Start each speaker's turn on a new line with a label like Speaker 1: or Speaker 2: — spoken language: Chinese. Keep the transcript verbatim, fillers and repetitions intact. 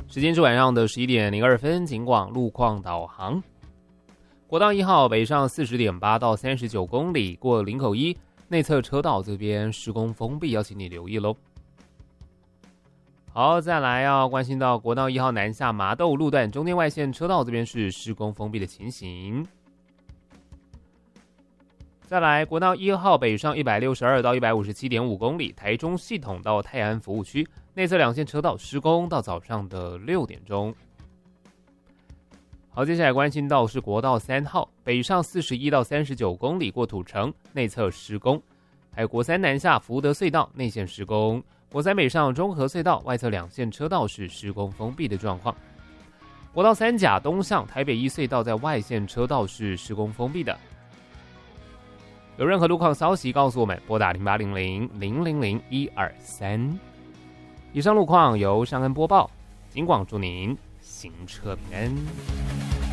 Speaker 1: 时间是晚上的十一点零二分，警广路况导航。国道一号北上四十点八到三十九公里，过林口一内侧车道这边施工封闭，要请你留意喽。好，再来要关心到国道一号南下麻豆路段中间外线车道这边是施工封闭的情形。再来，国道一号北上一百六十二到一百五十七点五公里，台中系统到泰安服务区内侧两线车道施工到早上的六点钟。好，接下来关心到是国道三号北上四十一到三十九公里，过土城内侧施工，还有国三南下福德隧道内线施工，国三北上中和隧道外侧两线车道是施工封闭的状况。国道三甲东向台北一隧道在外线车道是施工封闭的。有任何路况消息告诉我们，拨打零八零零零零零一二三。以上路况由尚恩播报，警广祝您行车平安。